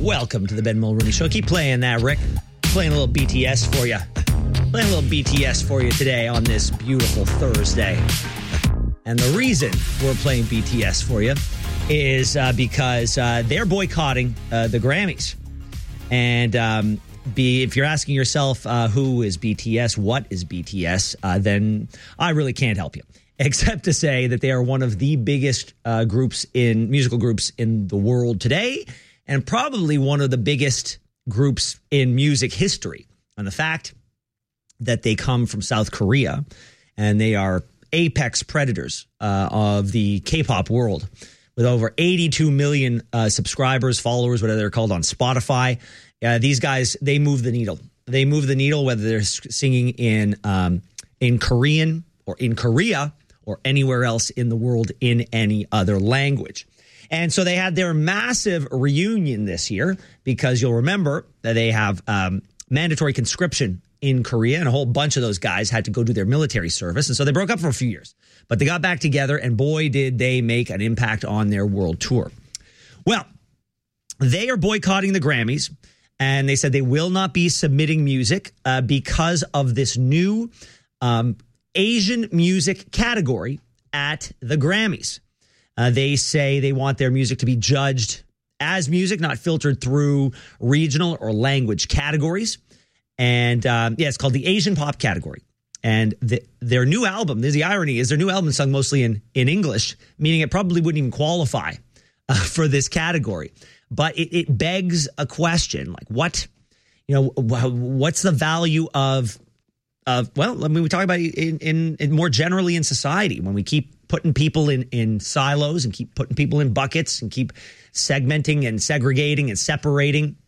Welcome to the Ben Mulroney Show. Keep playing that, Rick. Playing a little BTS for you. Playing a little BTS for you today on this beautiful Thursday. And the reason we're playing BTS for you is because they're boycotting the Grammys. And if you're asking yourself who is BTS, what is BTS, then I really can't help you. Except to say that they are one of the biggest musical groups in the world today, and probably one of the biggest groups in music history. And the fact that they come from South Korea, and they are apex predators of the K-pop world, with over 82 million subscribers, followers, whatever they're called on Spotify. These guys, they move the needle. They move the needle whether they're singing in Korean or in Korea or anywhere else in the world in any other language. And so they had their massive reunion this year because you'll remember that they have mandatory conscription in Korea, and a whole bunch of those guys had to go do their military service. And so they broke up for a few years, but they got back together, and boy, did they make an impact on their world tour. Well, they are boycotting the Grammys, and they said they will not be submitting music because of this new Asian music category at the Grammys. They say they want their music to be judged as music, not filtered through regional or language categories. And it's called the Asian pop category. And their new album, there's the irony, is their new album sung mostly in English, meaning it probably wouldn't even qualify for this category. But it begs a question, like what's the value of we talk about it in more generally in society, when we keep putting people in silos and keep putting people in buckets and keep segmenting and segregating and separating.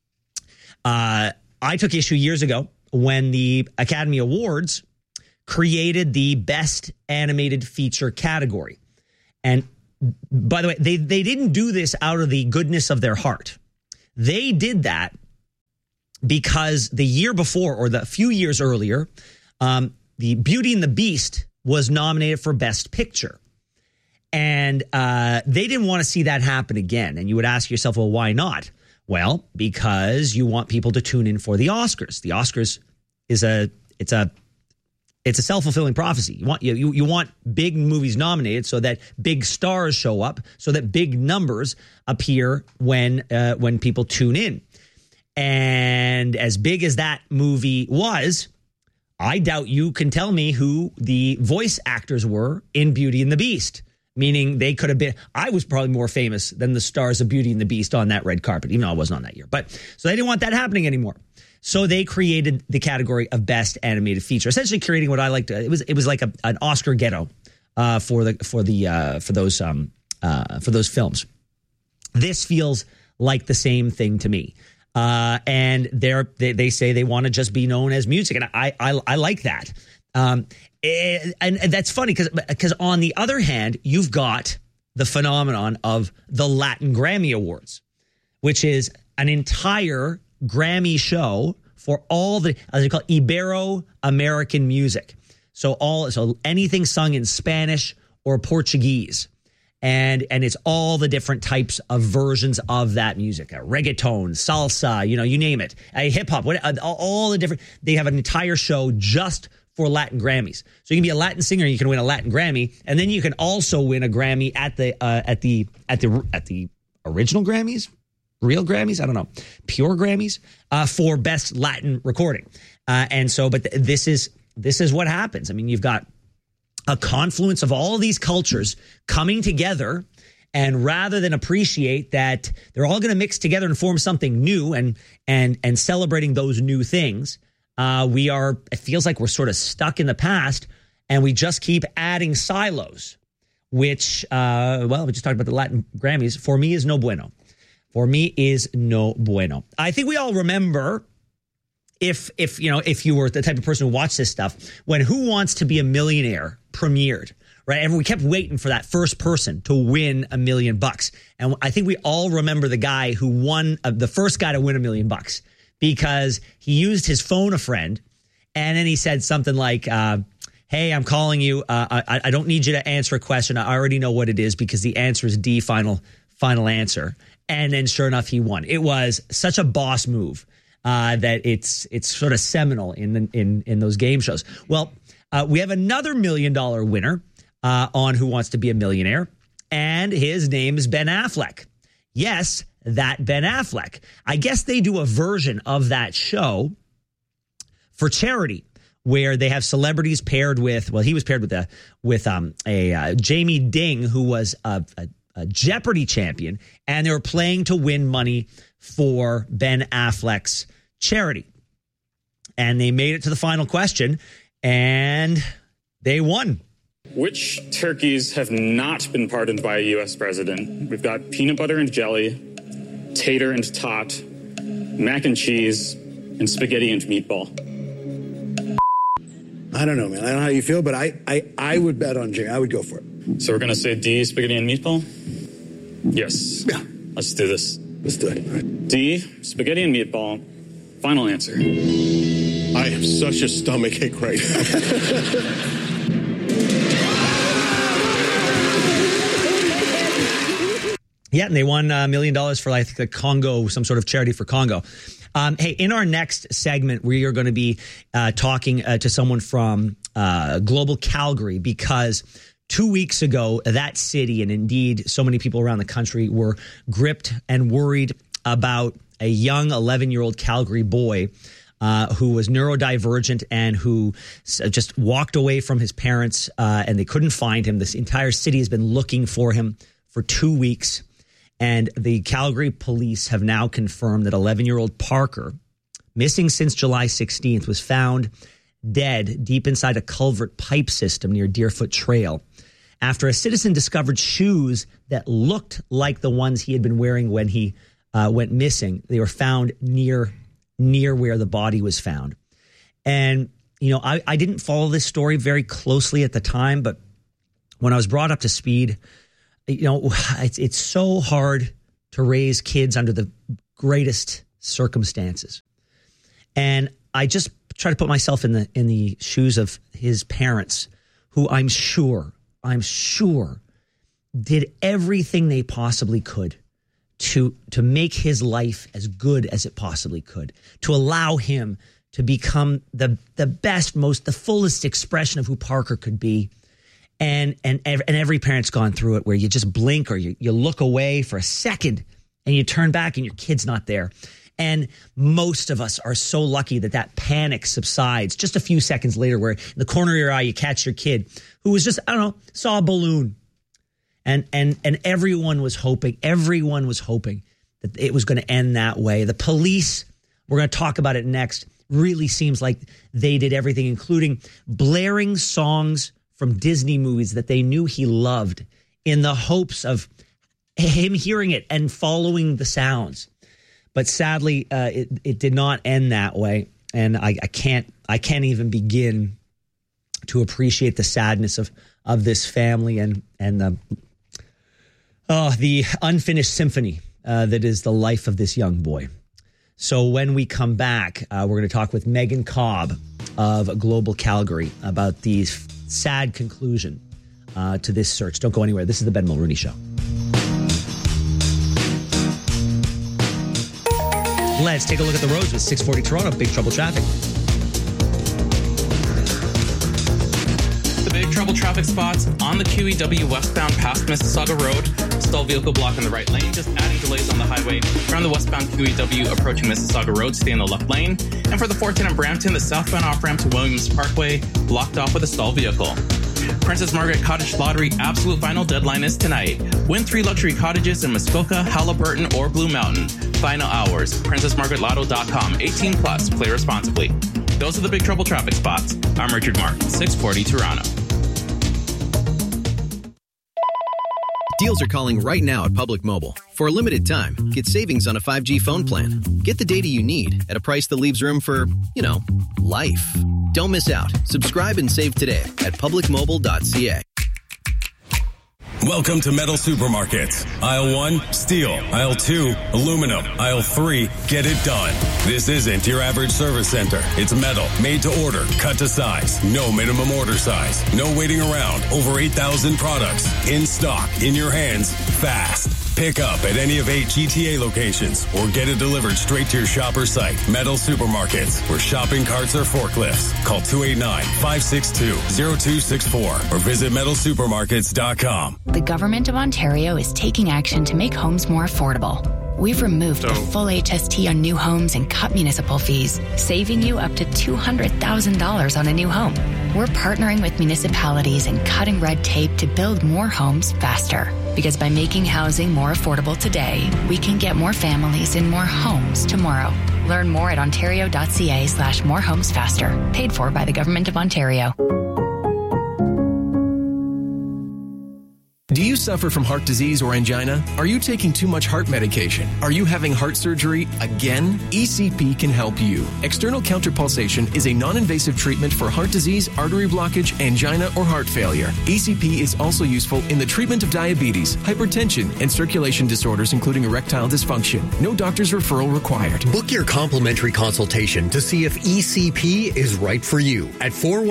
I took issue years ago when the Academy Awards created the Best Animated Feature category. And by the way, they didn't do this out of the goodness of their heart. They did that because the year before, or the few years earlier, the Beauty and the Beast was nominated for Best Picture. And they didn't want to see that happen again. And you would ask yourself, well, why not? Well, because you want people to tune in for the Oscars. The Oscars is a self-fulfilling prophecy. You want big movies nominated so that big stars show up, so that big numbers appear when people tune in. And as big as that movie was, I doubt you can tell me who the voice actors were in Beauty and the Beast. Meaning they could have been, I was probably more famous than the stars of Beauty and the Beast on that red carpet, even though I wasn't on that year. But so they didn't want that happening anymore. So they created the category of Best Animated Feature, essentially creating what I like to, it was like an Oscar ghetto for those films. This feels like the same thing to me. And they say they want to just be known as music. And I like that. And that's funny because on the other hand, you've got the phenomenon of the Latin Grammy Awards, which is an entire Grammy show for all the, as they call it, Ibero-American music. So anything sung in Spanish or Portuguese. And it's all the different types of versions of that music, reggaeton, salsa, you name it, hip hop, all the different. They have an entire show just for Latin Grammys. So you can be a Latin singer, you can win a Latin Grammy, and then you can also win a Grammy at the original Grammys, real Grammys, I don't know, pure Grammys for best Latin recording. This is what happens. I mean, you've got a confluence of all of these cultures coming together, and rather than appreciate that they're all going to mix together and form something new and celebrating those new things, it feels like we're sort of stuck in the past, and we just keep adding silos, which, we just talked about the Latin Grammys. For me is no bueno. I think we all remember, if you were the type of person who watched this stuff, when Who Wants to Be a Millionaire premiered, right? And we kept waiting for that first person to win $1 million. And I think we all remember the guy who won, the first guy to win $1 million, because he used his phone a friend, and then he said something like, hey, I'm calling you. I don't need you to answer a question. I already know what it is because the answer is D, final answer. And then sure enough, he won. It was such a boss move that it's sort of seminal in those game shows. Well, we have another $1 million winner on Who Wants to Be a Millionaire, and his name is Ben Affleck. Yes, that Ben Affleck. I guess they do a version of that show for charity, where they have celebrities paired with, well, he was paired with Jamie Ding, who was a Jeopardy champion, and they were playing to win money for Ben Affleck's charity. And they made it to the final question, and they won. Which turkeys have not been pardoned by a U.S. president? We've got peanut butter and jelly, tater and tot, mac and cheese, and spaghetti and meatball. I don't know, man. I don't know how you feel, but I would bet on Jay. I would go for it. So we're going to say D, spaghetti and meatball? Yes. Yeah. Let's do this. Let's do it. All right. D, spaghetti and meatball. Final answer. I have such a stomachache right now. Yeah, and they won $1 million for, I think, the Congo, some sort of charity for Congo. Hey, in our next segment, we are going to be talking to someone from Global Calgary, because 2 weeks ago, that city, and indeed so many people around the country, were gripped and worried about a young 11-year-old Calgary boy who was neurodivergent and who just walked away from his parents, and they couldn't find him. This entire city has been looking for him for 2 weeks. And the Calgary police have now confirmed that 11-year-old Parker, missing since July 16th, was found dead deep inside a culvert pipe system near Deerfoot Trail after a citizen discovered shoes that looked like the ones he had been wearing when he went missing. They were found near where the body was found. And, you know, I didn't follow this story very closely at the time, but when I was brought up to speed, you know, it's so hard to raise kids under the greatest circumstances. And I just try to put myself in the shoes of his parents, who I'm sure did everything they possibly could to make his life as good as it possibly could, to allow him to become the best, the fullest expression of who Parker could be. And every parent's gone through it, where you just blink or you look away for a second and you turn back and your kid's not there. And most of us are so lucky that panic subsides just a few seconds later, where in the corner of your eye you catch your kid who was just, saw a balloon. And everyone was hoping that it was going to end that way. The police, we're going to talk about it next, really seems like they did everything, including blaring songs from Disney movies that they knew he loved, in the hopes of him hearing it and following the sounds. But sadly, it did not end that way. And I can't even begin to appreciate the sadness of this family and the unfinished symphony that is the life of this young boy. So when we come back, we're going to talk with Megan Cobb of Global Calgary about the sad conclusion to this search. Don't go anywhere. This is the Ben Mulrooney Show. Let's take a look at the roads with 640 Toronto. Big trouble traffic. The big trouble traffic spots on the QEW westbound past Mississauga Road. Stalled vehicle block in the right lane, just adding delays on the highway. Around the westbound QEW approaching Mississauga Road, stay in the left lane. And for the 410 in Brampton, the southbound off-ramp to Williams Parkway blocked off with a stalled vehicle. Princess Margaret Cottage Lottery absolute final deadline is tonight. Win 3 luxury cottages in Muskoka, Halliburton, or Blue Mountain. Final hours, princessmargaretlotto.com. 18 plus. Play responsibly. Those are the big trouble traffic spots. I'm Richard Mark, 640 Toronto. Deals are calling right now at Public Mobile. For a limited time, get savings on a 5G phone plan. Get the data you need at a price that leaves room for, life. Don't miss out. Subscribe and save today at publicmobile.ca. Welcome to Metal Supermarkets. Aisle 1, steel. Aisle 2, aluminum. Aisle 3, get it done. This isn't your average service center. It's metal, made to order, cut to size. No minimum order size. No waiting around. Over 8,000 products. In stock, in your hands, fast. Pick up at any of 8 GTA locations or get it delivered straight to your shopper site. Metal Supermarkets, where shopping carts are forklifts. Call 289-562-0264 or visit metalsupermarkets.com. The Government of Ontario is taking action to make homes more affordable. We've removed the full HST on new homes and cut municipal fees, saving you up to $200,000 on a new home. We're partnering with municipalities and cutting red tape to build more homes faster. Because by making housing more affordable today, we can get more families in more homes tomorrow. Learn more at ontario.ca/morehomesfaster. Paid for by the Government of Ontario. Do you suffer from heart disease or angina? Are you taking too much heart medication? Are you having heart surgery again? ECP can help you. External counterpulsation is a non-invasive treatment for heart disease, artery blockage, angina, or heart failure. ECP is also useful in the treatment of diabetes, hypertension, and circulation disorders, including erectile dysfunction. No doctor's referral required. Book your complimentary consultation to see if ECP is right for you at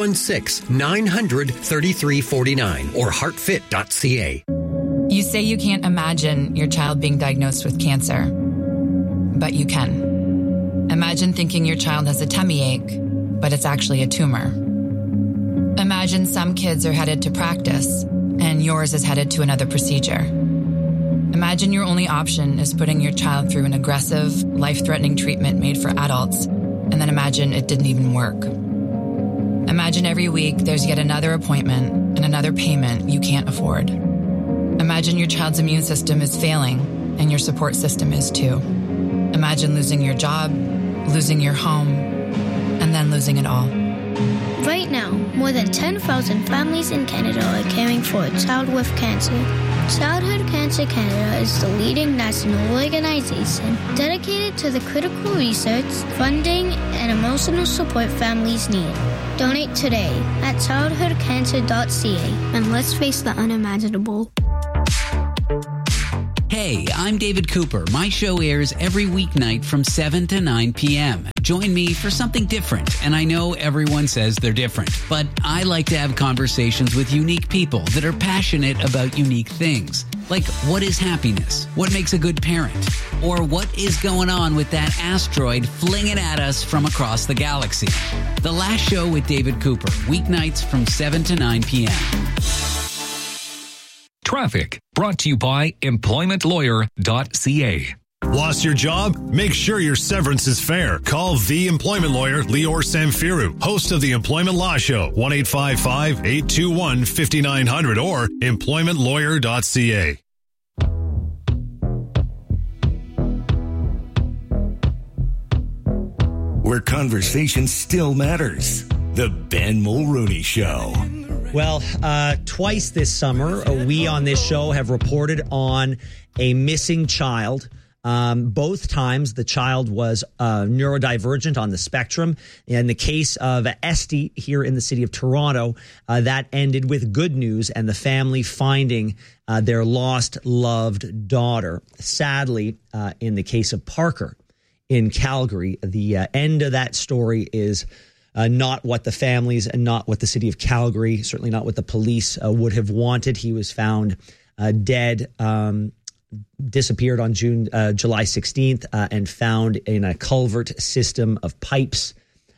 416-900-3349 or heartfit.ca. You say you can't imagine your child being diagnosed with cancer, but you can. Imagine thinking your child has a tummy ache, but it's actually a tumor. Imagine some kids are headed to practice, and yours is headed to another procedure. Imagine your only option is putting your child through an aggressive, life-threatening treatment made for adults, and then imagine it didn't even work. Imagine every week there's yet another appointment and another payment you can't afford. Imagine your child's immune system is failing, and your support system is too. Imagine losing your job, losing your home, and then losing it all. Right now, more than 10,000 families in Canada are caring for a child with cancer. Childhood Cancer Canada is the leading national organization dedicated to the critical research, funding, and emotional support families need. Donate today at childhoodcancer.ca and let's face the unimaginable. Hey, I'm David Cooper. My show airs every weeknight from 7 to 9 p.m. Join me for something different. And I know everyone says they're different, but I like to have conversations with unique people that are passionate about unique things. Like, what is happiness? What makes a good parent? Or what is going on with that asteroid flinging at us from across the galaxy? The Last Show with David Cooper, weeknights from 7 to 9 p.m. Traffic, brought to you by employmentlawyer.ca. Lost your job? Make sure your severance is fair. Call the employment lawyer, Lior Samfiru, host of the Employment Law Show, 1-855-821-5900 or employmentlawyer.ca. Where conversation still matters. The Ben Mulrooney Show. Well, twice this summer, we on this show have reported on a missing child. Both times the child was neurodivergent on the spectrum. In the case of Esty here in the city of Toronto, that ended with good news and the family finding their lost, loved daughter. Sadly, in the case of Parker in Calgary, the end of that story is not what the families and not what the city of Calgary, certainly not what the police would have wanted. He was found dead, disappeared on July 16th and found in a culvert system of pipes.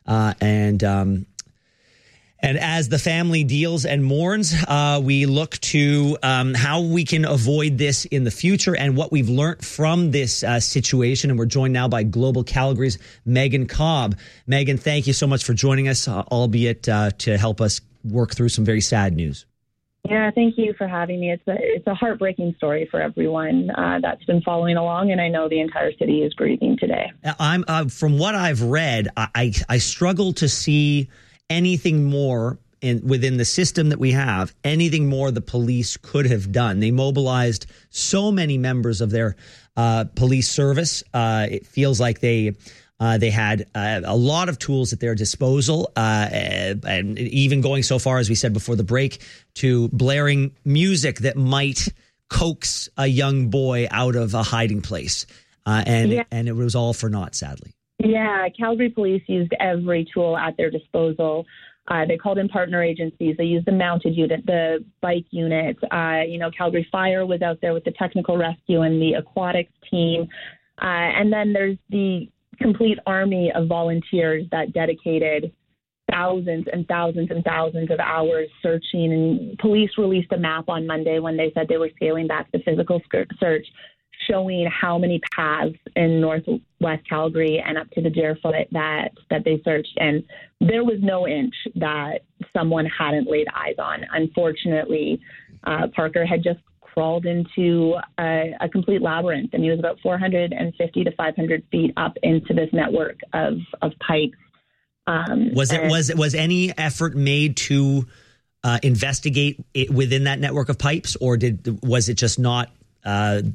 And as the family deals and mourns, we look to how we can avoid this in the future and what we've learned from this situation. And we're joined now by Global Calgary's Megan Cobb. Megan, thank you so much for joining us, albeit to help us work through some very sad news. Yeah, thank you for having me. It's a heartbreaking story for everyone that's been following along, and I know the entire city is grieving today. From what I've read, I struggle to see anything more within the system that we have, anything more the police could have done. They mobilized so many members of their police service. It feels like they had a lot of tools at their disposal, and even going so far, as we said before the break, to blaring music that might coax a young boy out of a hiding place. And it was all for naught, sadly. Yeah, Calgary police used every tool at their disposal. They called in partner agencies. They used the mounted unit, the bike unit. Calgary Fire was out there with the technical rescue and the aquatics team. And then there's the complete army of volunteers that dedicated thousands and thousands and thousands of hours searching. And police released a map on Monday when they said they were scaling back the physical search, showing how many paths in northwest Calgary and up to the Deerfoot that they searched. And there was no inch that someone hadn't laid eyes on. Unfortunately, Parker had just crawled into a complete labyrinth, and he was about 450 to 500 feet up into this network of pipes. Was any effort made to investigate it within that network of pipes, or was it just not? What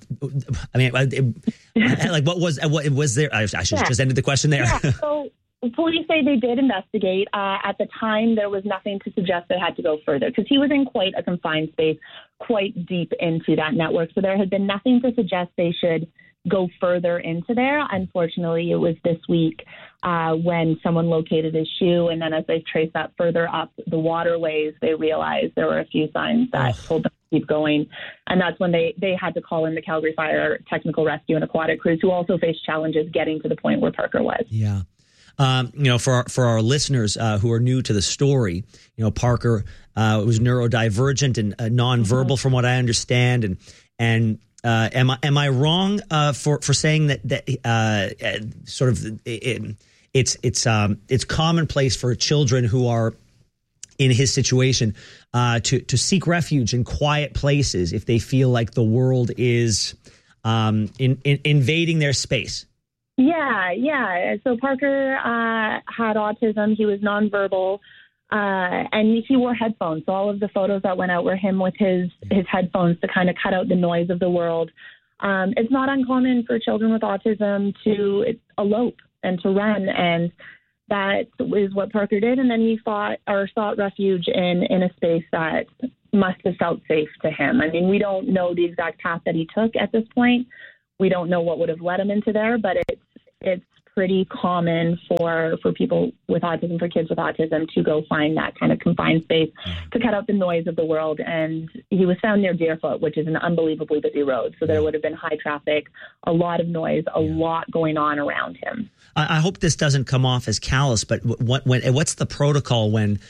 was there? I should have just ended the question there. Yeah, so police say they did investigate. At the time, there was nothing to suggest they had to go further because he was in quite a confined space, quite deep into that network. So there had been nothing to suggest they should go further into there. Unfortunately, it was this week when someone located his shoe, and then as they traced that further up the waterways, they realized there were a few signs that told them to keep going. And that's when they had to call in the Calgary Fire technical rescue and aquatic crews, who also faced challenges getting to the point where Parker was. Yeah. For our listeners who are new to the story, Parker was neurodivergent and nonverbal, from what I understand, and am I wrong for saying that it's commonplace for children who are in his situation to seek refuge in quiet places if they feel like the world is invading their space? Yeah. So Parker had autism. He was nonverbal, and he wore headphones. So all of the photos that went out were him with his headphones to kind of cut out the noise of the world. It's not uncommon for children with autism to elope and to run, and that is what Parker did. And then he sought refuge in a space that must have felt safe to him. I mean, we don't know the exact path that he took at this point. We don't know what would have led him into there, but it's pretty common for people with autism, for kids with autism, to go find that kind of confined space to cut out the noise of the world. And he was found near Deerfoot, which is an unbelievably busy road. So there would have been high traffic, a lot of noise, a lot going on around him. I hope this doesn't come off as callous, but what's the protocol when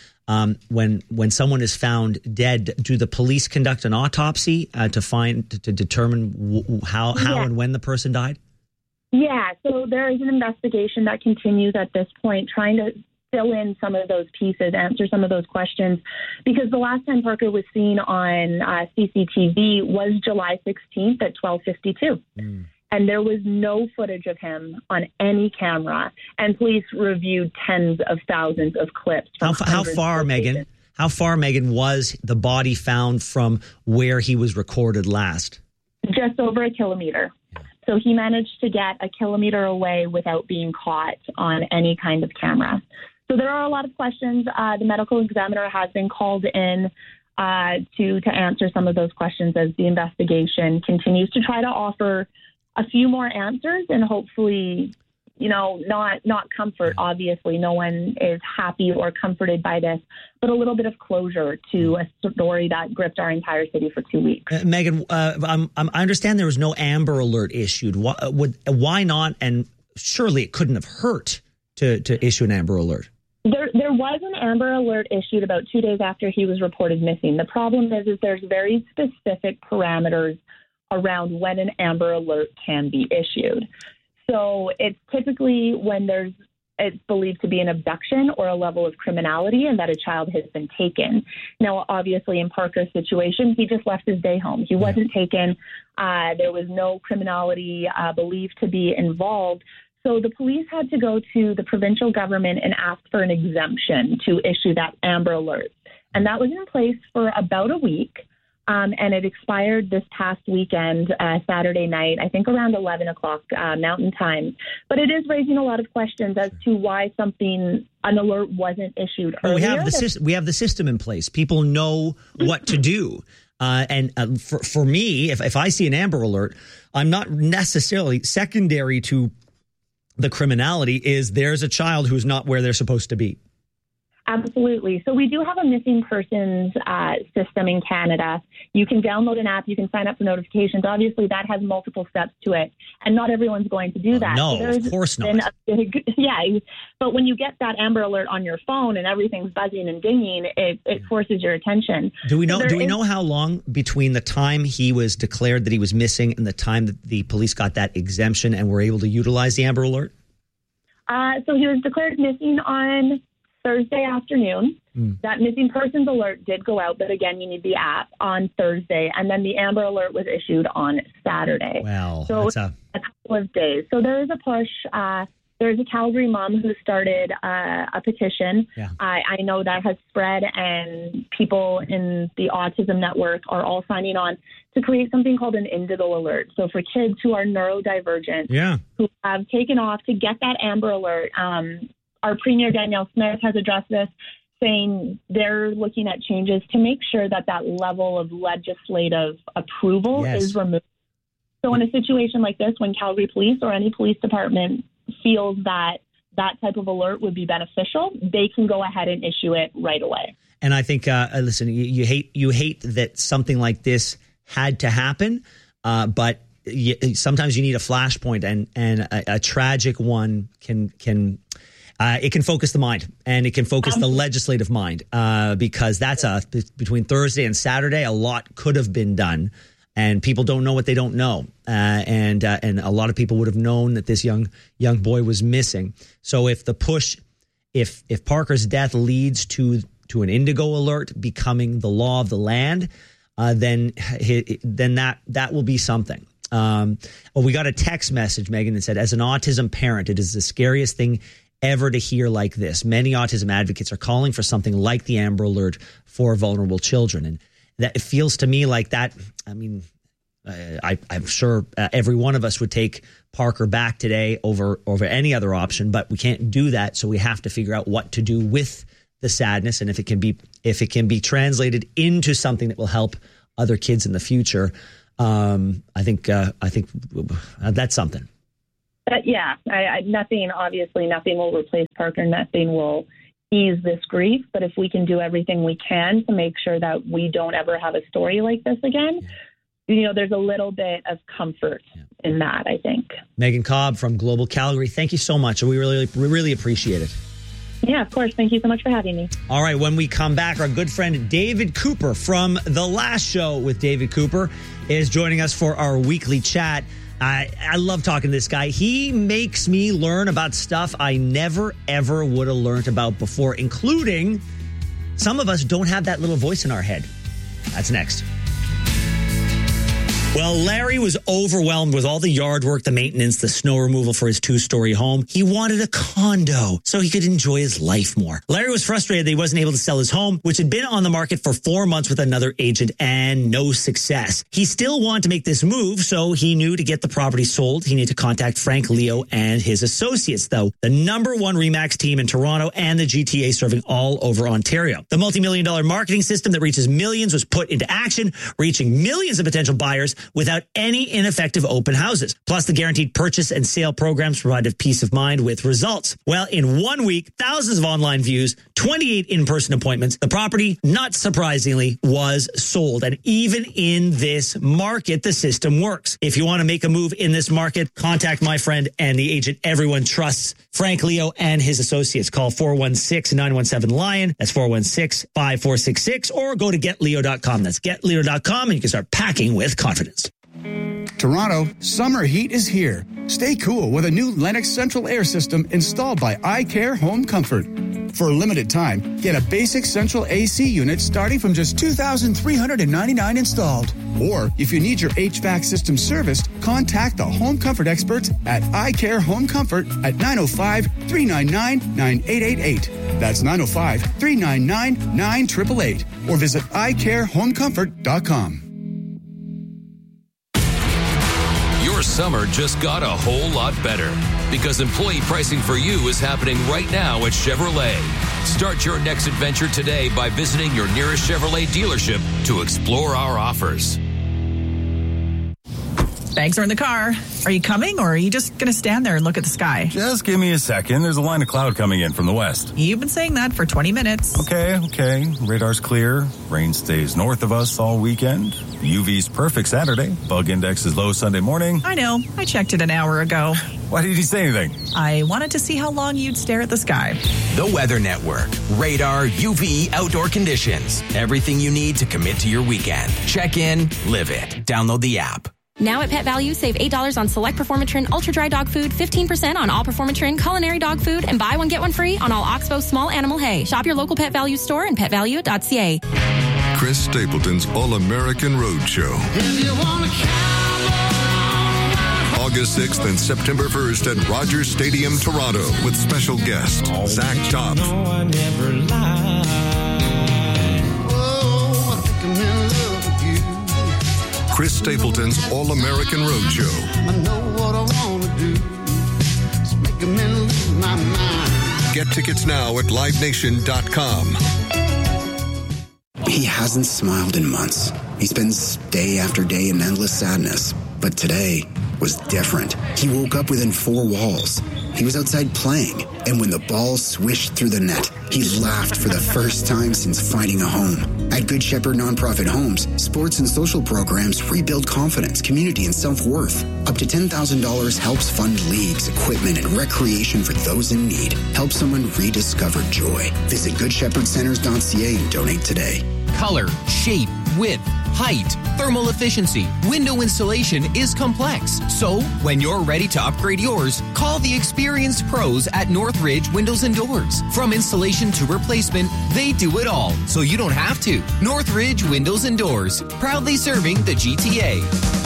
someone is found dead? Do the police conduct an autopsy to determine how and when the person died? Yeah, so there is an investigation that continues at this point, trying to fill in some of those pieces, answer some of those questions, because the last time Parker was seen on CCTV was July 16th at 12:52. And there was no footage of him on any camera, and police reviewed tens of thousands of clips. How far, Megan? How far, Megan, was the body found from where he was recorded last? Just over a kilometer. So he managed to get a kilometer away without being caught on any kind of camera. So there are a lot of questions. The medical examiner has been called in to answer some of those questions as the investigation continues to try to offer a few more answers and hopefully, not comfort. Obviously, no one is happy or comforted by this, but a little bit of closure to a story that gripped our entire city for 2 weeks. Megan, I understand there was no Amber Alert issued. Why not? And surely it couldn't have hurt to issue an Amber Alert. There was an Amber Alert issued about 2 days after he was reported missing. The problem is there's very specific parameters around when an Amber Alert can be issued. So it's typically when it's believed to be an abduction or a level of criminality and that a child has been taken. Now, obviously, in Parker's situation, he just left his day home. He wasn't taken. There was no criminality believed to be involved. So the police had to go to the provincial government and ask for an exemption to issue that Amber Alert. And that was in place for about a week. And it expired this past weekend, Saturday night, I think around 11 o'clock Mountain Time. But it is raising a lot of questions as to why an alert wasn't issued earlier. We have the system in place. People know what to do. And for me, if I see an Amber Alert, I'm not necessarily secondary to the criminality. There's a child who's not where they're supposed to be. Absolutely. So we do have a missing persons system in Canada. You can download an app. You can sign up for notifications. Obviously, that has multiple steps to it, and not everyone's going to do that. No, so of course not. But when you get that Amber Alert on your phone and everything's buzzing and dinging, it forces your attention. Do we know how long between the time he was declared that he was missing and the time that the police got that exemption and were able to utilize the Amber Alert? So he was declared missing on Thursday afternoon. That missing persons alert did go out, but again, you need the app on Thursday, and then the Amber Alert was issued on Saturday. Wow. So that's a couple of days. So there is a push. There's a Calgary mom who started a petition. Yeah. I know that has spread, and people in the Autism Network are all signing on to create something called an Indigo Alert. So for kids who are neurodivergent, who have taken off to get that Amber Alert, our Premier Danielle Smith has addressed this, saying they're looking at changes to make sure that that level of legislative approval is removed. So in a situation like this, when Calgary Police or any police department feels that that type of alert would be beneficial, they can go ahead and issue it right away. And I think, listen, you hate that something like this had to happen, but sometimes you need a flashpoint, and a tragic one can focus the mind, and it can focus the legislative mind, because that's between Thursday and Saturday, a lot could have been done, and people don't know what they don't know, and a lot of people would have known that this young boy was missing. So if the push, if Parker's death leads to an Indigo Alert becoming the law of the land, then that will be something. We got a text message, Megan, that said, as an autism parent, it is the scariest thing ever to hear like this. Many autism advocates are calling for something like the Amber Alert for vulnerable children. And that it feels to me like that. I mean, I'm sure every one of us would take Parker back today over any other option, but we can't do that. So we have to figure out what to do with the sadness, and if it can be translated into something that will help other kids in the future. I think that's something. Nothing will replace Parker. Nothing will ease this grief. But if we can do everything we can to make sure that we don't ever have a story like this again, there's a little bit of comfort in that, I think. Megan Cobb from Global Calgary, thank you so much. We really appreciate it. Yeah, of course. Thank you so much for having me. All right. When we come back, our good friend David Cooper from The Last Show with David Cooper is joining us for our weekly chat. I love talking to this guy. He makes me learn about stuff I never, ever would have learned about before, including some of us don't have that little voice in our head. That's next. Well, Larry was overwhelmed with all the yard work, the maintenance, the snow removal for his 2-story home. He wanted a condo so he could enjoy his life more. Larry was frustrated that he wasn't able to sell his home, which had been on the market for 4 months with another agent and no success. He still wanted to make this move, so he knew to get the property sold, he needed to contact Frank Leo and his associates, though, the number one RE/MAX team in Toronto and the GTA, serving all over Ontario. The multi-million-dollar marketing system that reaches millions was put into action, reaching millions of potential buyers without any ineffective open houses. Plus, the guaranteed purchase and sale programs provided peace of mind with results. Well, in 1 week, thousands of online views, 28 in-person appointments, the property, not surprisingly, was sold. And even in this market, the system works. If you want to make a move in this market, contact my friend and the agent everyone trusts, Frank Leo and his associates. Call 416-917-LION. That's 416-5466. Or go to getleo.com. That's getleo.com, and you can start packing with confidence. Toronto, summer heat is here. Stay cool with a new Lennox central air system installed by iCare Home Comfort. For a limited time, get a basic central AC unit starting from just $2,399 installed. Or if you need your HVAC system serviced, contact the Home Comfort experts at iCare Home Comfort at 905-399-9888. That's 905-399-9888. Or visit iCareHomeComfort.com. Your summer just got a whole lot better because employee pricing for you is happening right now at Chevrolet. Start your next adventure today by visiting your nearest Chevrolet dealership to explore our offers. Bags are in the car. Are you coming, or are you just going to stand there and look at the sky? Just give me a second. There's a line of cloud coming in from the west. You've been saying that for 20 minutes. Okay. Radar's clear. Rain stays north of us all weekend. UV's perfect Saturday. Bug index is low Sunday morning. I know. I checked it an hour ago. Why did you say anything? I wanted to see how long you'd stare at the sky. The Weather Network. Radar, UV, outdoor conditions. Everything you need to commit to your weekend. Check in, live it. Download the app. Now at Pet Value, save $8 on select Performatrin Ultra Dry Dog Food, 15% on all Performatrin Culinary Dog Food, and buy one, get one free on all Oxbow Small Animal Hay. Shop your local Pet Value store and petvalue.ca. Chris Stapleton's All-American Roadshow. August 6th and September 1st at Rogers Stadium, Toronto, with special guest Zach Top. Chris Stapleton's All-American Roadshow. I know what I want to do. It's making me lose my mind. Get tickets now at livenation.com. He hasn't smiled in months. He spends day after day in endless sadness. But today was different. He woke up within four walls. He was outside playing, and when the ball swished through the net, he laughed for the first time since finding a home. At Good Shepherd Nonprofit Homes, sports and social programs rebuild confidence, community, and self-worth. Up to $10,000 helps fund leagues, equipment, and recreation for those in need. Help someone rediscover joy. Visit GoodShepherdCenters.ca and donate today. Color, shape, width, height, thermal efficiency, window installation is complex. So, when you're ready to upgrade yours, call the experienced pros at Northridge Windows and Doors. From installation to replacement, they do it all, so you don't have to. Northridge Windows and Doors, proudly serving the GTA.